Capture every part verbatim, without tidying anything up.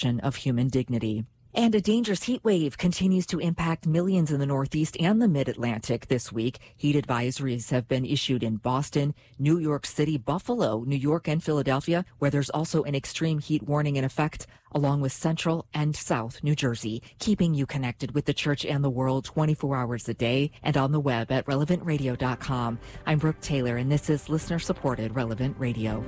protection of human dignity. And a dangerous heat wave continues to impact millions in the Northeast and the Mid-Atlantic this week. Heat advisories have been issued in Boston, New York City, Buffalo, New York, and Philadelphia, where there's also an extreme heat warning in effect, along with Central and South New Jersey, keeping you connected with the church and the world twenty-four hours a day and on the web at relevant radio dot com. I'm Brooke Taylor, and this is listener-supported Relevant Radio.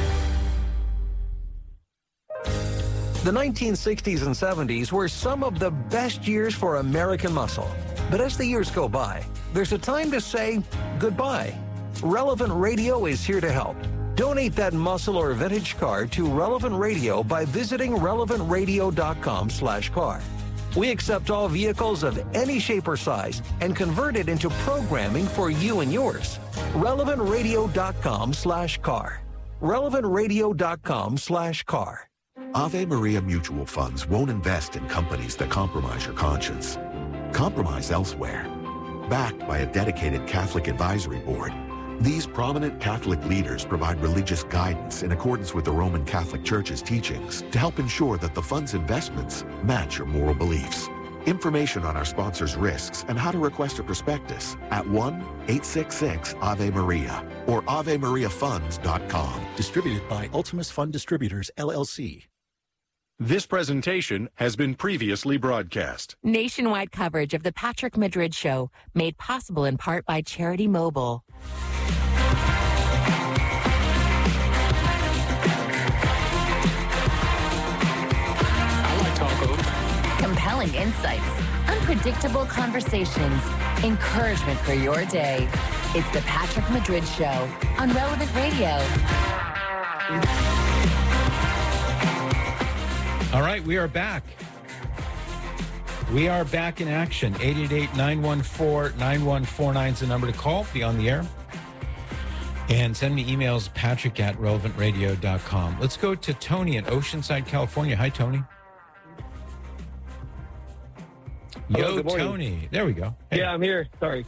The nineteen sixties and seventies were some of the best years for American muscle. But as the years go by, there's a time to say goodbye. Relevant Radio is here to help. Donate that muscle or vintage car to Relevant Radio by visiting relevant radio dot com slash car. We accept all vehicles of any shape or size and convert it into programming for you and yours. relevant radio dot com slash car. relevant radio dot com slash car. Ave Maria Mutual Funds won't invest in companies that compromise your conscience. Compromise elsewhere. Backed by a dedicated Catholic advisory board, these prominent Catholic leaders provide religious guidance in accordance with the Roman Catholic Church's teachings to help ensure that the fund's investments match your moral beliefs. Information on our sponsors' risks and how to request a prospectus at one eight six six Ave Maria or ave maria funds dot com. Distributed by Ultimus Fund Distributors, L L C. This presentation has been previously broadcast. Nationwide coverage of the Patrick Madrid Show, made possible in part by Charity Mobile. I like tacos. Compelling insights, unpredictable conversations, encouragement for your day. It's the Patrick Madrid Show on Relevant Radio. All right, we are back. We are back in action. eight eight eight, nine one four, nine one four nine is the number to call. Be on the air. And send me emails, patrick at relevant radio dot com. Let's go to Tony in Oceanside, California. Hi, Tony. Hello, Yo, Tony. There we go. Hey. Yeah, I'm here. Sorry.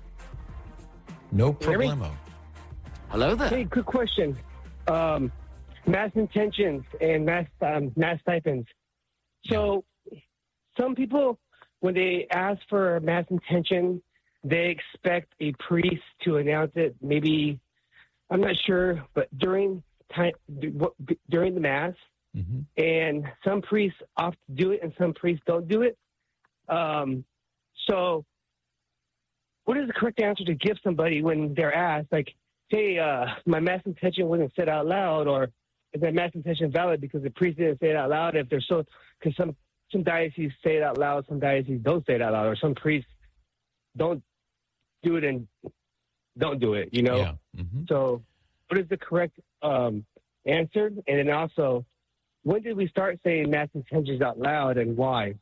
No problemo. Hello there. Hey, quick question. Um, mass intentions and mass um, mass stipends. So some people, when they ask for mass intention, they expect a priest to announce it. Maybe, I'm not sure, but during time during the mass, mm-hmm. and some priests opt to do it, and some priests don't do it. Um, so, what is the correct answer to give somebody when they're asked, like, "Hey, uh, my mass intention wasn't said out loud," or "Is that mass intention valid because the priest didn't say it out loud?" If they're so, because some some dioceses say it out loud, some dioceses don't say it out loud, or some priests don't do it and don't do it. You know. Yeah. Mm-hmm. So, what is the correct um, answer? And then also, when did we start saying mass intentions out loud, and why?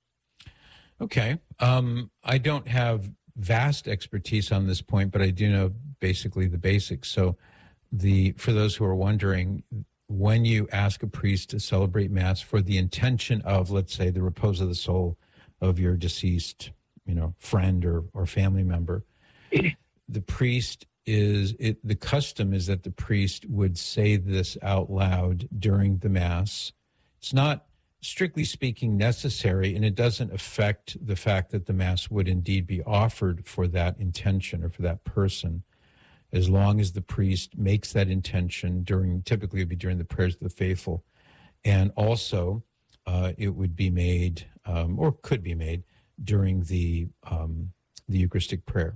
Okay. Um, I don't have vast expertise on this point, but I do know basically the basics. So the for those who are wondering, when you ask a priest to celebrate Mass for the intention of, let's say, the repose of the soul of your deceased, you know, friend or, or family member, the priest is, it, the custom is that the priest would say this out loud during the Mass. It's not, strictly speaking, necessary, and it doesn't affect the fact that the Mass would indeed be offered for that intention or for that person, as long as the priest makes that intention during, typically it would be during the prayers of the faithful. And also uh, it would be made, um, or could be made, during the um, the Eucharistic prayer.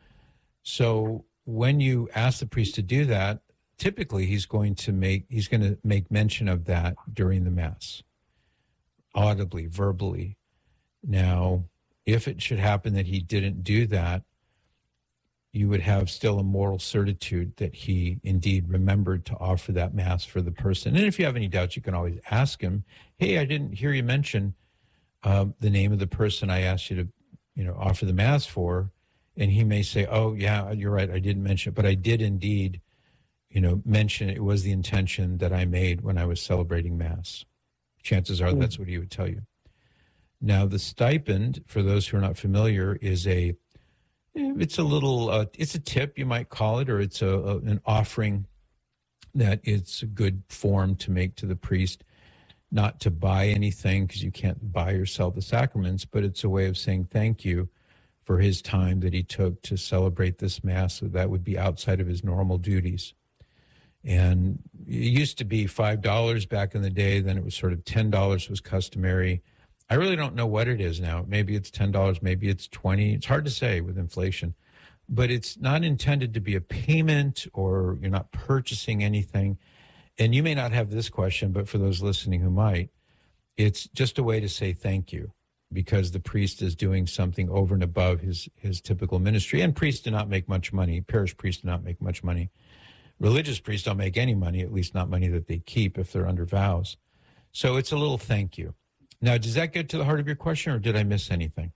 So when you ask the priest to do that, typically he's going to make, he's going to make mention of that during the Mass, audibly, verbally. Now, if it should happen that he didn't do that, you would have still a moral certitude that he indeed remembered to offer that Mass for the person. And if you have any doubts, you can always ask him, hey, I didn't hear you mention uh, the name of the person I asked you to, you know, offer the Mass for. And he may say, oh, yeah, you're right, I didn't mention it, but I did indeed, you know, mention it. It was the intention that I made when I was celebrating Mass. Chances are that's what he would tell you. Now, the stipend, for those who are not familiar, is a, it's a little, uh, it's a tip, you might call it, or it's a, a an offering that it's a good form to make to the priest not to buy anything because you can't buy or sell the sacraments, but it's a way of saying thank you for his time that he took to celebrate this Mass. So that would be outside of his normal duties. And it used to be five dollars back in the day. Then it was sort of ten dollars was customary. I really don't know what it is now. Maybe it's ten dollars, maybe it's twenty dollars. It's hard to say with inflation. But it's not intended to be a payment, or you're not purchasing anything. And you may not have this question, but for those listening who might, it's just a way to say thank you, because the priest is doing something over and above his, his typical ministry. And priests do not make much money. Parish priests do not make much money. Religious priests don't make any money, at least not money that they keep if they're under vows. So it's a little thank you. Now, does that get to the heart of your question, or did I miss anything?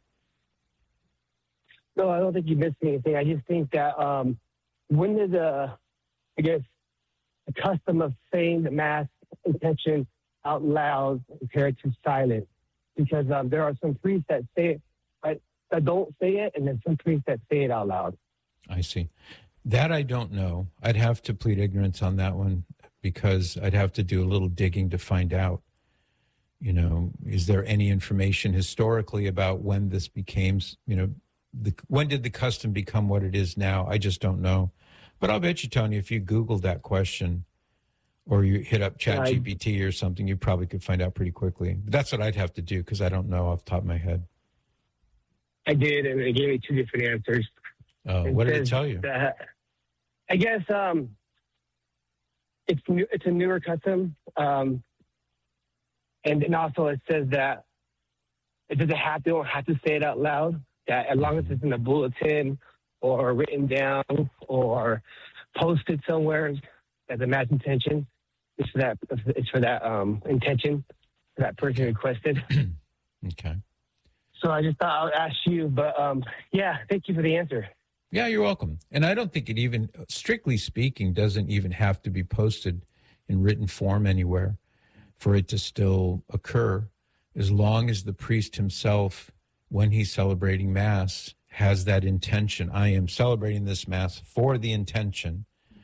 No, I don't think you missed anything. I just think that um, when did the, I guess, the custom of saying the Mass intention out loud compared to silent? Because um, there are some priests that say it, but that don't say it, and then some priests that say it out loud. I see. That I don't know. I'd have to plead ignorance on that one, because I'd have to do a little digging to find out. You know, is there any information historically about when this became, you know, the, when did the custom become what it is now? I just don't know. But I'll bet you, Tony, if you Googled that question or you hit up Chat G P T or something, you probably could find out pretty quickly. But that's what I'd have to do, because I don't know off the top of my head. I did, and it gave me two different answers. Oh, it what did it tell you? That, I guess um, it's new, it's a newer custom. Um, and then also it says that it doesn't have, they don't have to say it out loud. That as long as it's in a bulletin or written down or posted somewhere as a Mass intention, it's for that, it's for that um, intention for that person requested. Okay. So I just thought I would ask you, but um, yeah, thank you for the answer. Yeah, you're welcome. And I don't think it even, strictly speaking, doesn't even have to be posted in written form anywhere for it to still occur, as long as the priest himself, when he's celebrating Mass, has that intention. I am celebrating this Mass for the intention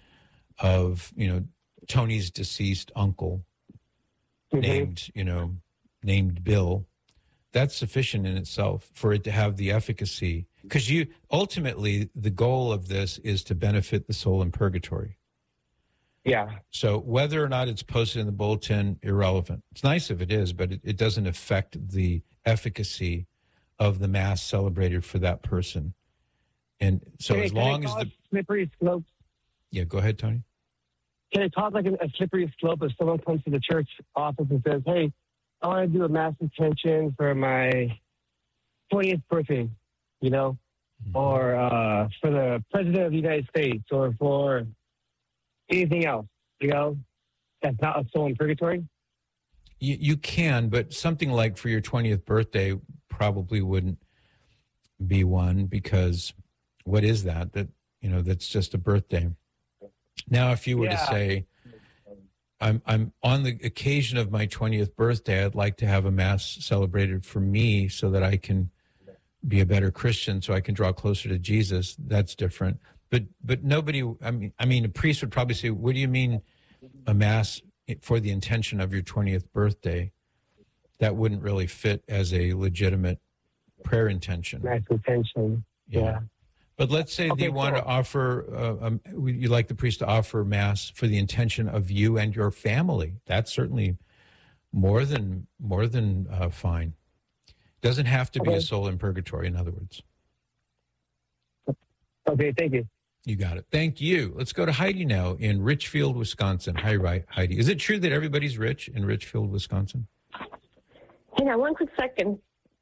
of, you know, Tony's deceased uncle, mm-hmm. named, you know, named Bill. That's sufficient in itself for it to have the efficacy. Because you, ultimately, the goal of this is to benefit the soul in purgatory. Yeah. So whether or not it's posted in the bulletin, irrelevant. It's nice if it is, but it, it doesn't affect the efficacy of the Mass celebrated for that person. And so can as I, long as the slippery slope. Yeah, go ahead, Tony. Can it cause like a, a slippery slope if someone comes to the church office and says, "Hey, I want to do a Mass intention for my twentieth birthday," you know, mm-hmm. or uh, for the President of the United States, or for anything else, you know, that's not a soul in purgatory? You, you can, but something like for your twentieth birthday probably wouldn't be one, because what is that? That, you know, that's just a birthday. Now, if you were yeah. to say, I'm I'm on the occasion of my twentieth birthday, I'd like to have a Mass celebrated for me so that I can be a better Christian, so I can draw closer to Jesus, that's different. But but nobody, I mean, I mean, a priest would probably say, what do you mean a Mass for the intention of your twentieth birthday? That wouldn't really fit as a legitimate prayer intention. Mass intention, yeah. yeah. But let's say okay, you want cool. to offer, uh, um, you'd like the priest to offer Mass for the intention of you and your family. That's certainly more than more than uh, fine. Doesn't have to okay. be a soul in purgatory, in other words. Okay, thank you. You got it. Thank you. Let's go to Heidi now in Richfield, Wisconsin. Hi, Heidi. Is it true that everybody's rich in Richfield, Wisconsin? Hang on one quick second.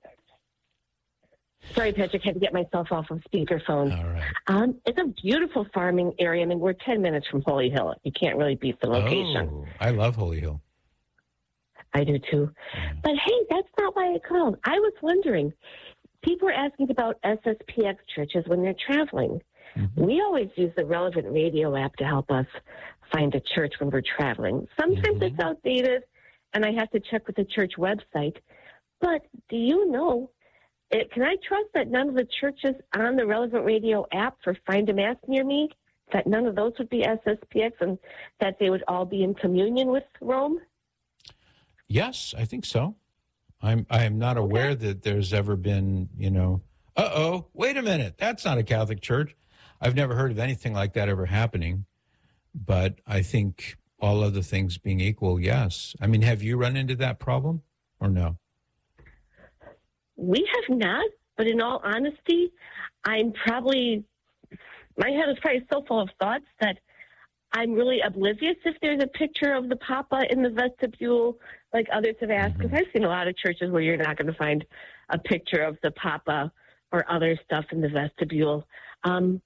Sorry, Patrick, had to get myself off of speakerphone. All right. Um, it's a beautiful farming area. I mean, we're ten minutes from Holy Hill. You can't really beat the location. Oh, I love Holy Hill. I do too. Yeah. But hey, that's not why I called. I was wondering, people are asking about S S P X churches when they're traveling. Mm-hmm. We always use the Relevant Radio app to help us find a church when we're traveling. Sometimes mm-hmm. it's outdated, and I have to check with the church website. But do you know, it, can I trust that none of the churches on the Relevant Radio app for Find a Mass near me, that none of those would be S S P X and that they would all be in communion with Rome? Yes, I think so. I'm I am not aware okay. that there's ever been, you know, uh-oh, wait a minute, that's not a Catholic church. I've never heard of anything like that ever happening. But I think all other things being equal, yes. I mean, have you run into that problem or no? We have not, but in all honesty, I'm probably, my head is probably so full of thoughts that I'm really oblivious if there's a picture of the Papa in the vestibule, like others have asked, because mm-hmm. I've seen a lot of churches where you're not going to find a picture of the Papa or other stuff in the vestibule. Um,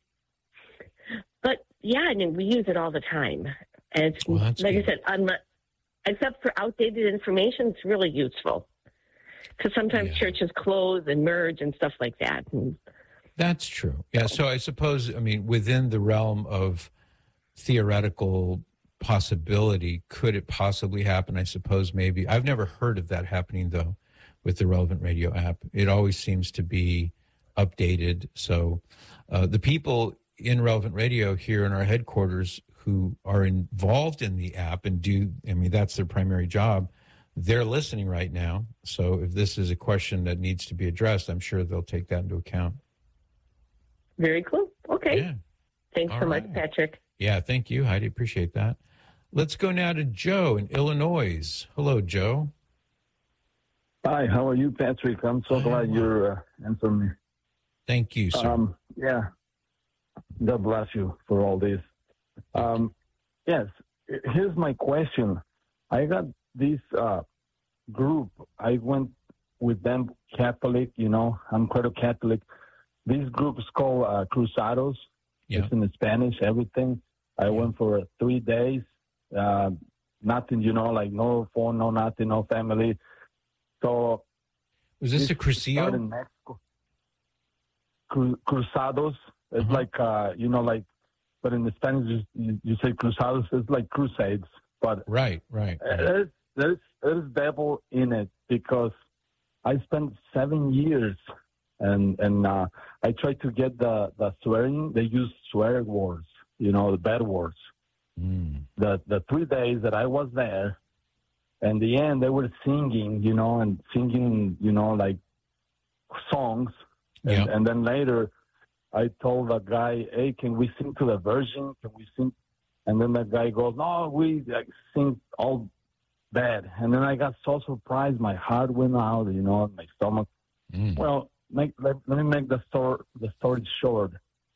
but yeah, I mean, we use it all the time. And it's, well, like good. I said, unless, except for outdated information, it's really useful. Because sometimes yeah. churches close and merge and stuff like that. And, That's true. Yeah, so I suppose, I mean, within the realm of theoretical possibility, could it possibly happen? I suppose maybe. I've never heard of that happening, though, with the Relevant Radio app. It always seems to be updated. So uh, the people in Relevant Radio here in our headquarters who are involved in the app and do, I mean, that's their primary job, they're listening right now. So if this is a question that needs to be addressed, I'm sure they'll take that into account. Very cool. Okay. Yeah. Thanks All so right. much, Patrick. Yeah, thank you, Heidi. Appreciate that. Let's go now to Joe in Illinois. Hello, Joe. Hi, how are you, Patrick? I'm so glad you're uh, answering me. Thank you, sir. Um, yeah. God bless you for all this. Um, yes, here's my question. I got this uh, group. I went with them Catholic, you know, I'm quite a Catholic. This group is called uh, Cruzados. Yeah. It's in Spanish, everything. I yeah. went for three days. Uh, nothing, you know, like no phone, no nothing, no family. So. Was this a Crucio? In Mexico. Cru- Cruzados. It's uh-huh. like, uh, you know, like, but in the Spanish, you, you say Cruzados. It's like crusades. But right, right. right. There's, there's, there's devil in it because I spent seven years and and uh, I tried to get the, the swearing. They use swear words, you know, the bad words. Mm. The the three days that I was there, in the end, they were singing, you know, and singing, you know, like songs. And, yep. and then later, I told the guy, hey, can we sing to the Virgin? Can we sing? And then the guy goes, no, we like, sing all bad. And then I got so surprised. My heart went out, you know, my stomach. Mm. Well, make, let, let me make the story, the story short.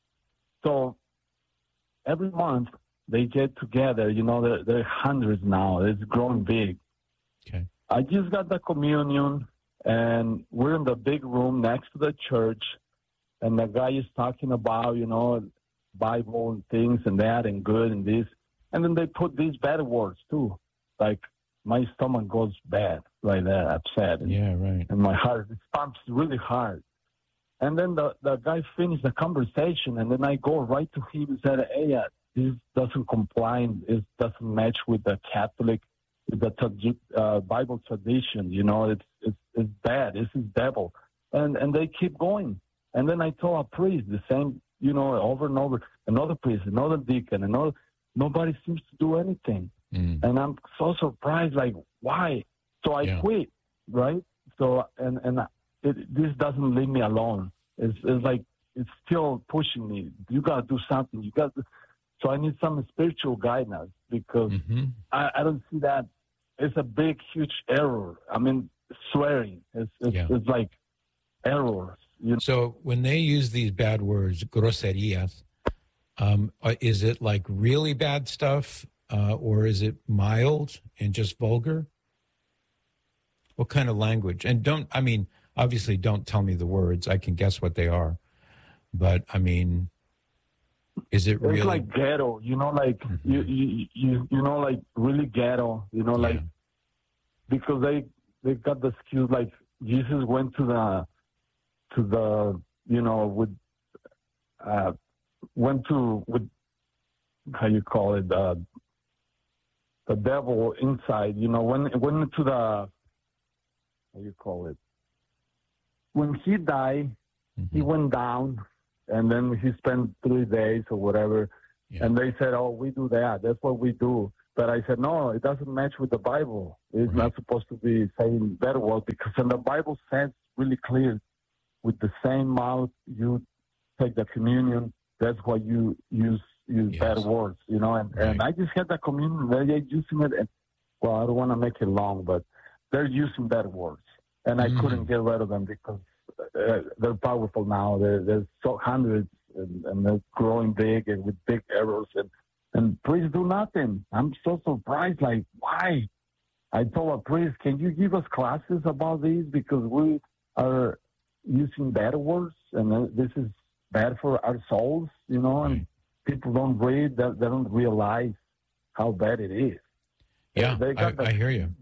So every month they get together, you know, there, there are hundreds now. It's growing big. Okay. I just got the communion, and we're in the big room next to the church, and the guy is talking about, you know, Bible and things and that and good and this. And then they put these bad words too. Like my stomach goes bad like that, upset. And, yeah, right. And my heart it pumps really hard. And then the, the guy finished the conversation, and then I go right to him and said, hey, uh, this doesn't comply, it doesn't match with the Catholic, with the uh, Bible tradition, you know, it's, it's, it's bad, this is devil. And, and they keep going. And then I told a priest the same, you know, over and over, another priest, another deacon, another, nobody seems to do anything. Mm. And I'm so surprised, like, why? So I yeah. quit, right? So, and, and it, this doesn't leave me alone. It's, it's like, it's still pushing me. You got to do something. You got to, so I need some spiritual guidance because mm-hmm. I, I don't see that. It's a big, huge error. I mean, swearing, it's, it's, yeah. it's like errors. You know? So when they use these bad words, groserías, um, is it like really bad stuff uh, or is it mild and just vulgar? What kind of language? And don't, I mean, obviously don't tell me the words. I can guess what they are. But, I mean, is it it's really? It's like ghetto, you know, like, mm-hmm. you, you, you, you know, like really ghetto, you know, like, yeah. because they, they got the excuse, like, Jesus went to the, to the, you know, with, uh, went to, with, how you call it, uh, the devil inside, you know, when, went into the, how you call it, when he died, mm-hmm. he went down, and then he spent three days or whatever, yeah. and they said, oh, we do that, that's what we do. But I said, no, it doesn't match with the Bible. It's right. not supposed to be saying bad words, because in the Bible says really clear, with the same mouth you take the communion, that's why you use use yes. bad words, you know. And, right. and I just had the communion, they're using it, and, well, I don't want to make it long, but they're using bad words. And I mm. couldn't get rid of them because uh, they're powerful now. They're, they're so hundreds, and, and they're growing big and with big errors. And, and priests do nothing. I'm so surprised, like, why? I told a priest, can you give us classes about these? Because we are using bad words, and this is bad for our souls, you know, and people don't read, they, they don't realize how bad it is. Yeah, they I, the, I hear you.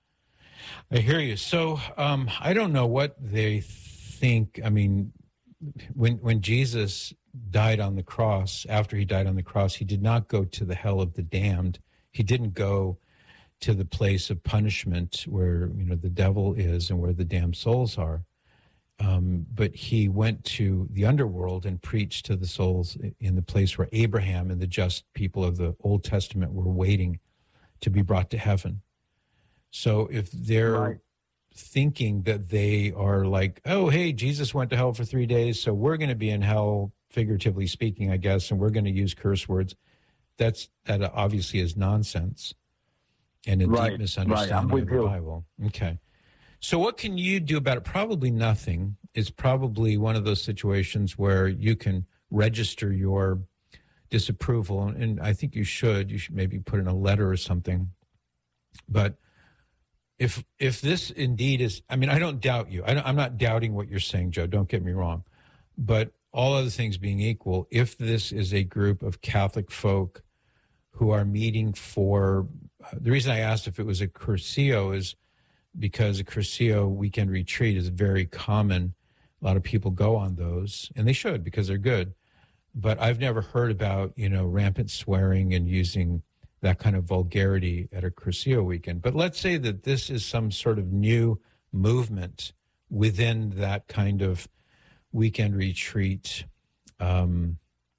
I hear you. So um, I don't know what they think. I mean, when when Jesus died on the cross, after he died on the cross, he did not go to the hell of the damned. He didn't go to the place of punishment where, you know, the devil is and where the damned souls are. Um, but he went to the underworld and preached to the souls in the place where Abraham and the just people of the Old Testament were waiting to be brought to heaven. So if they're right. thinking that they are like, oh, hey, Jesus went to hell for three days, so we're going to be in hell, figuratively speaking, I guess, and we're going to use curse words, that's that obviously is nonsense and a right. deep misunderstanding right. of the you. Bible. Okay. So what can you do about it? Probably nothing. It's probably one of those situations where you can register your disapproval, and I think you should. You should maybe put in a letter or something. But if if this indeed is, I mean, I don't doubt you. I don't, I'm not doubting what you're saying, Joe. Don't get me wrong. But all other things being equal, if this is a group of Catholic folk who are meeting for, uh, the reason I asked if it was a Cursillo is because a Cursillo weekend retreat is very common. A lot of people go on those, and they should because they're good. But I've never heard about, you know, rampant swearing and using that kind of vulgarity at a Cursillo weekend. But let's say that this is some sort of new movement within that kind of weekend retreat um,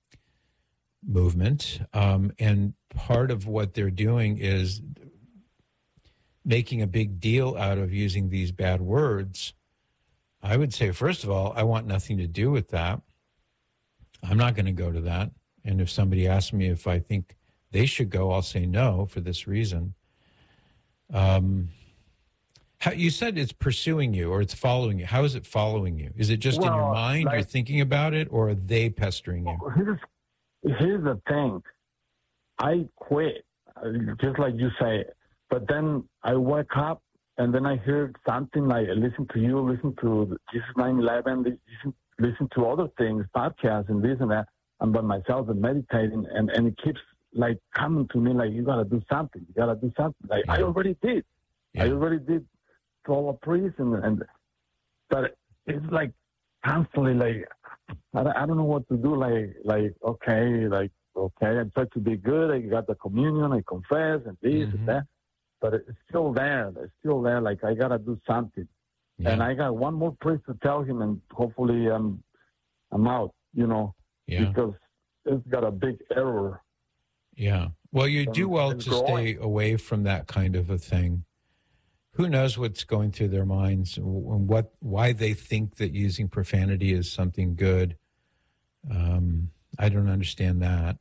movement. Um, and part of what they're doing is making a big deal out of using these bad words. I would say, first of all, I want nothing to do with that. I'm not going to go to that. And if somebody asks me if I think they should go, I'll say no for this reason. Um, how, you said it's pursuing you or it's following you. How is it following you? Is it just well, in your mind, like, you're thinking about it, or are they pestering you? Here's, here's the thing. I quit, just like you say. But then I wake up, and then I heard something like, listen to you, listen to Jesus nine eleven, listen, listen to other things, podcasts and this and that. I'm by myself and meditating, and, and it keeps like coming to me like, you got to do something. You got to do something. Like, yeah. I already did. Yeah. I already did call a priest. And, and but it's like constantly like, I, I don't know what to do. Like, like okay, like, okay, I try to be good. I got the communion, I confess, and this mm-hmm. and that. But it's still there. It's still there. Like, I got to do something. Yeah. And I got one more priest to tell him, and hopefully I'm, I'm out, you know, yeah. because it's got a big error. Yeah. Well, you do well to stay away from that kind of a thing. Who knows what's going through their minds and what, why they think that using profanity is something good. Um, I don't understand that.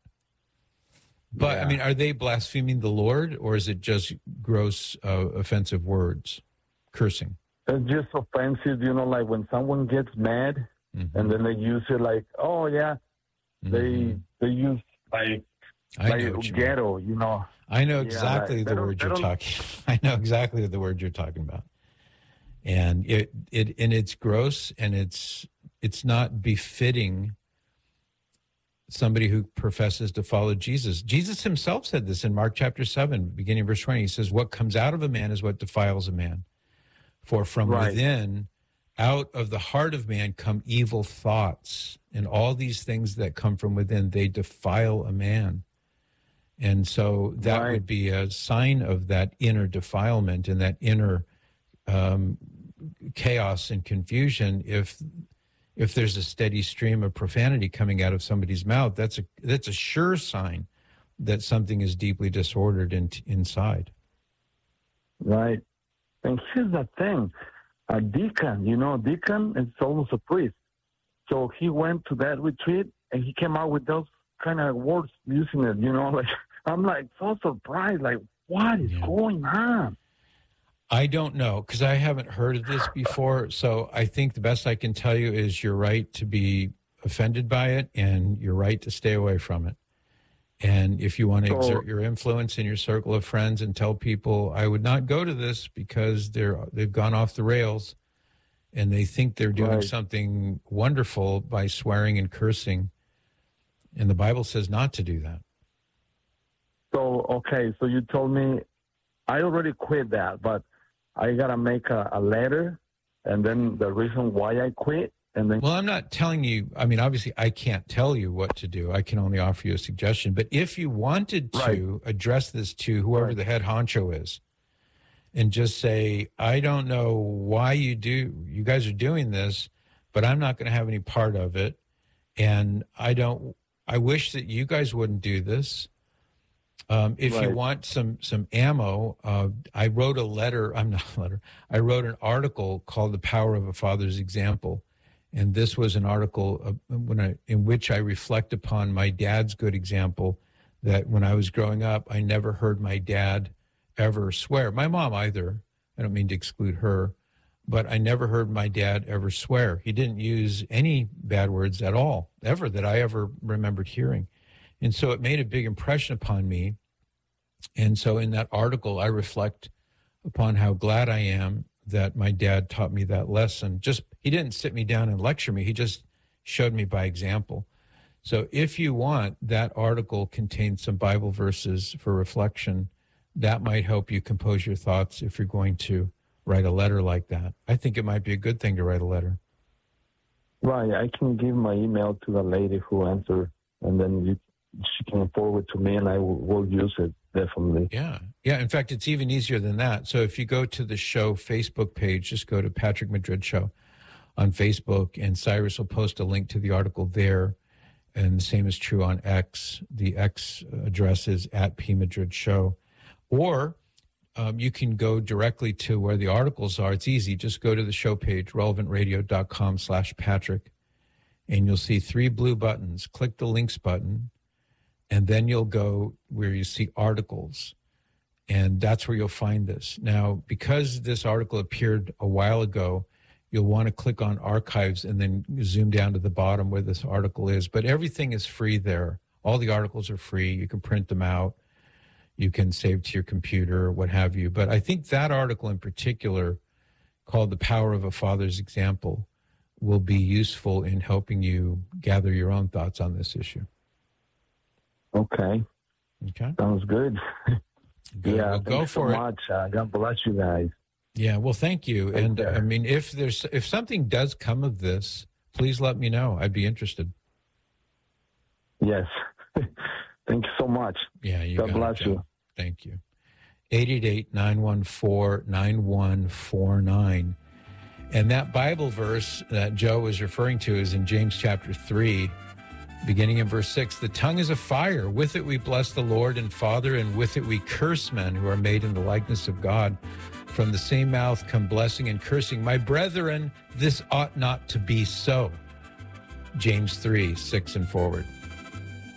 But, yeah. I mean, are they blaspheming the Lord, or is it just gross, uh, offensive words, cursing? It's just offensive, you know, like when someone gets mad mm-hmm. and then they use it like, oh, yeah, mm-hmm. they they use like, I like know you ghetto, mean. you know. I know exactly yeah, like, the word you're talking I know exactly the word you're talking about. And it, it and it's gross, and it's it's not befitting somebody who professes to follow Jesus. Jesus himself said this in Mark chapter seven, beginning verse twenty. He says, what comes out of a man is what defiles a man. For from right. within, out of the heart of man come evil thoughts, and all these things that come from within, they defile a man. And so that right. would be a sign of that inner defilement and that inner um, chaos and confusion. If if there's a steady stream of profanity coming out of somebody's mouth, that's a that's a sure sign that something is deeply disordered in, inside. Right. And here's the thing. A deacon, you know, deacon is almost a priest. So he went to that retreat and he came out with those kind of words using it, you know, like, I'm like so surprised, like, what is yeah. going on? I don't know, because I haven't heard of this before. So I think the best I can tell you is you're right to be offended by it, and you're right to stay away from it. And if you want to so, exert your influence in your circle of friends and tell people, I would not go to this because they're they've gone off the rails, and they think they're doing right. something wonderful by swearing and cursing, and the Bible says not to do that. So okay, so you told me I already quit that, but I gotta make a, a letter, and then the reason why I quit, and then. Well, I'm not telling you. I mean, obviously, I can't tell you what to do. I can only offer you a suggestion. But if you wanted to right. address this to whoever right. the head honcho is, and just say, I don't know why you do, you guys are doing this, but I'm not going to have any part of it, and I don't. I wish that you guys wouldn't do this. Um, if right. you want some some ammo, uh, I wrote a letter. I'm not a letter. I wrote an article called "The Power of a Father's Example," and this was an article uh, when I, in which I reflect upon my dad's good example. That when I was growing up, I never heard my dad ever swear. My mom either. I don't mean to exclude her, but I never heard my dad ever swear. He didn't use any bad words at all, ever, that I ever remembered hearing. And so it made a big impression upon me. And so in that article, I reflect upon how glad I am that my dad taught me that lesson. Just, he didn't sit me down and lecture me. He just showed me by example. So if you want, that article contains some Bible verses for reflection. That might help you compose your thoughts if you're going to write a letter like that. I think it might be a good thing to write a letter. Right. I can give my email to the lady who answered, and then you she can forward to me, and I will, will use it, definitely. Yeah. Yeah. In fact, it's even easier than that. So if you go to the show Facebook page, just go to Patrick Madrid Show on Facebook, and Cyrus will post a link to the article there. And the same is true on X. The X address is at P Madrid Show. Or um, you can go directly to where the articles are. It's easy. Just go to the show page, relevantradio.com slash Patrick, and you'll see three blue buttons. Click the links button, and then you'll go where you see articles, and that's where you'll find this. Now, because this article appeared a while ago, you'll want to click on archives and then zoom down to the bottom where this article is. But everything is free there. All the articles are free. You can print them out. You can save to your computer, what have you. But I think that article in particular, called The Power of a Father's Example, will be useful in helping you gather your own thoughts on this issue. Okay. Okay. Sounds good. Good. Yeah, well, go for so it. Much. Uh, God bless you guys. Yeah, well, thank you. Thank and you. I mean, if there's if something does come of this, please let me know. I'd be interested. Yes. Thank you so much. Yeah, you God got bless it, you. Thank you. eight eight eight, nine one four, nine one four nine. And that Bible verse that Joe was referring to is in James chapter three, beginning in verse six. The tongue is a fire. With it we bless the Lord and Father, and with it we curse men who are made in the likeness of God. From the same mouth come blessing and cursing. My brethren, this ought not to be so. James three, six and forward.